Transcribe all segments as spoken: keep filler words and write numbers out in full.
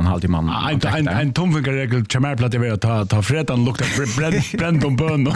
alltid man. En en en tomfingerregel chamärplat det vill ta ta fredan lukta bränd om bön.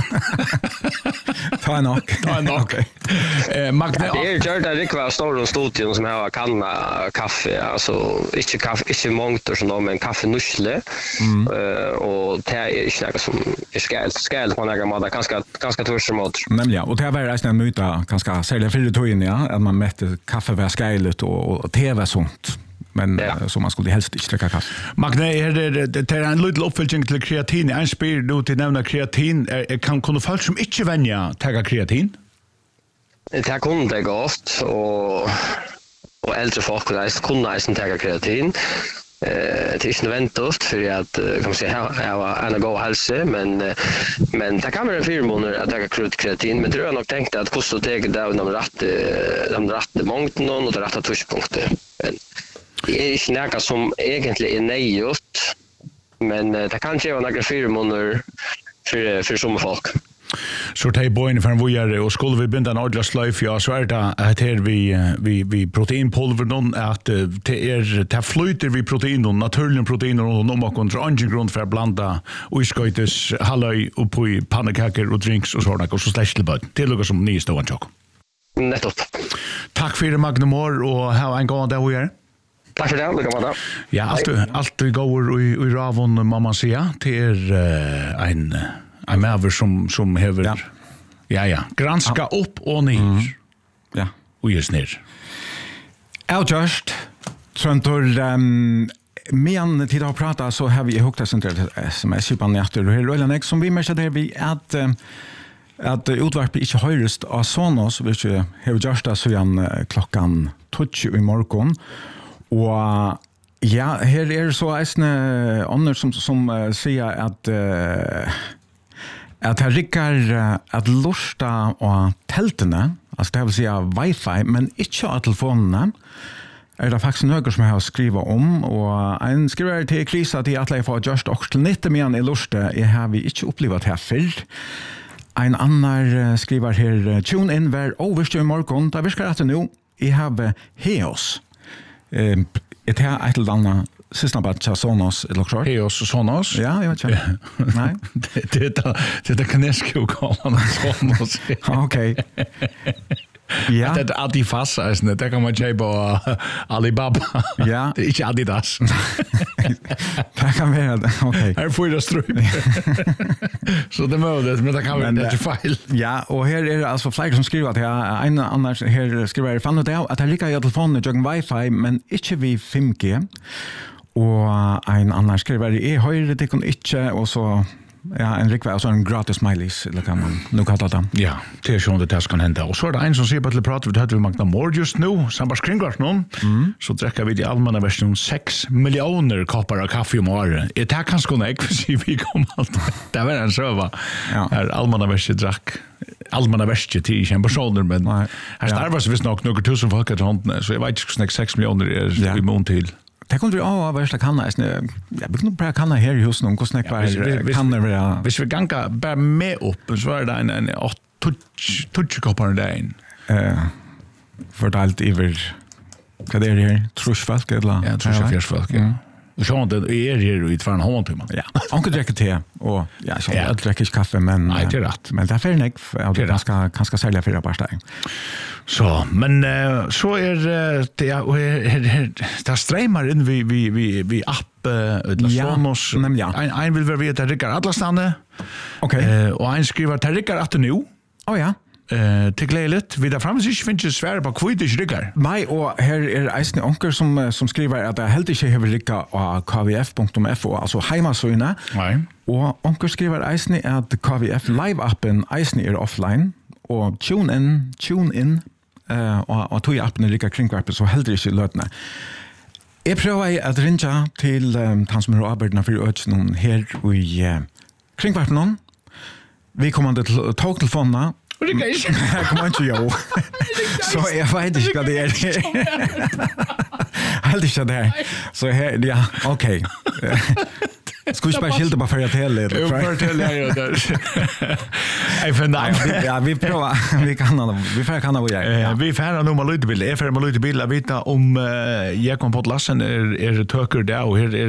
Ta en nok. Ta en nok. Eh Magne. Det är gjort det kvar stor studion som har kanna kaffe alltså inte kaffe inte mångter som de men kaffe nusle. Eh och det är inte något som är skäl skäl på några månader ganska ganska törs mot. Nämligen och det är väl en myta ganska sällan för det tog in ja att man mätte kaffe var skälet och och te var sånt. Men ja. Så man skulle helst inte dricka kaffe. Magne, är det det är en liten uppföljning till kreatin. En spyr du till nämna kreatin. Er, kan kunna folk som inte vänja ta kreatin? Det här kunde det gott och och äldre folk kunde inte ta kreatin. Eh det är inte väntat för att kan man säga jag var en god hälsa men men det kan vara en fyra månader att ta kreatin men det har nog tänkt att kosta det där de rätt de rätt mångden och de rätta touchpunkter. Det är inte något som egentligen är nejut, men det kan inte vara några fyra månader för, för som folk. Så det är bojen för en vojare och skulle vi binda en ordentlig slöjf, ja, så är det att här vi, vi, vi proteinpulver att det är det flyter vi protein, naturliga proteiner och de har kontra andra grund för att blanda uiskøytes, halløy upp i pannekaker och drinks och sådana och så släck till bøtt. Det är något som ni står en tjock. Nettopp. Tack för det Magne Mår och ha en god dag vojare. Tack för det, lycka med det. Ja, allt allt vi går i i Ravon mamma säga till uh, en en mäver som som häver ja ja, ja. granska ja. upp och ner. Mm. Ja, och just ner. Jag just tror um, men till att prata så har vi hookat sen till sms på nätter och hela nästa som vi märker där vi att um, att utvarp inte höjrest av Sonos vilket har just så igen klockan tjugo i morgon. Og ja, her er så eisne andre som, som uh, sier at uh, at her rikker uh, at lusta og teltene, altså det vil si wifi, men ikke av telefonene, er det faktisk noe som jeg har skrivet om, og en skriver til Krisa til at jeg får just også til nytte med han i lusta, jeg har vi ikke opplevd her før. En annen skriver her, tune in hver overstå i morgen, da virker at det nå, jeg har Heos. Eh, ett här ett eller annat sista batcha Sonos eller klart. Heos Sonos. Ja, jag vet inte. Nej. det det det det kan jag skriva om Sonos. Okej. Ja. Det är Adifas alltså det kan man köpa Alibaba. Ja. Det är inte Adidas. Det kan vara okej. Här får jag ström. Så det måste men det kan vara det fel. Ja, och här är det alltså flera som skriver att jag en annars här skriver fan det att det ligger i telefonen jag wifi men inte vi fem G. Och en annan skriver är höjre det kan inte och så ja, en rikvä och så en gratis smileys eller kan man nu kalla det. Ja, det är ju det där kan hända. Och så är det en som ser på att prata vi hade vi Magna Mår just nu, sambars kringvart någon. Mm. Så dricker vi i allmänna version sex miljoner koppar av kaffe om året. Är det kanske något för vi kommer allt. Det var en söva. Ja. Är allmänna version drack allmänna version till en personer men här starvas visst nog några tusen folk att handen så jag vet inte snack sex miljoner är i mån till. Det kommer vi av värsta kanna är ja vi kan bara kanna här i huset någon kostnack var kan det vara. Hvis vi ganga bara med upp så är det en en touch touch koppar där in. Eh fördelt över vad är det här? Trusfalk eller? Ja, trusfalk. Ja. Så det är ju ut för en hånd timma. Ja. Onkel dricker te och ja, så jag dricker kaffe men nej, det är rätt. Men det är för nek och det ganska ganska sälja för bara steg. Så, men uh, så är det ja och det streamar in vi vi vi vi app eller ja, Sonos. Ja. En en vill vi veta Rickard alla stanna. Okej. Okay. Uh, och en skriver till Rickard att nu. Oh ja. Eh till glädligt vi där framme sig finns ju svär på kvitt Rickard. Nej och här är Eisne onkel som som skriver att det helt inte har Rickard och k v f punkt f o alltså hemmasöjna. Nej. Och onkel skriver Eisne att K V F live appen Eisne är offline och tune in tune in eh och och tog appen Rickard kringvarp så helt inte lötna. Jag prövar att ringa till um, han som är arbetarna för ödsnon här i uh, kringvarp någon. Vi kommer till tågtelefonerna. Jag kommer inte jo. Så jag vet inte vad det är. Helt inte det. Så här, ja, okej. Ska vi bara skilta bara för att hela det. För att hela det. Jag finner ja, vi provar. Vi kan vi får kan vi. Vi får nog mal lite bild. Jag får mal lite bild. Jag vet om jag kom på lassen är är töker där och här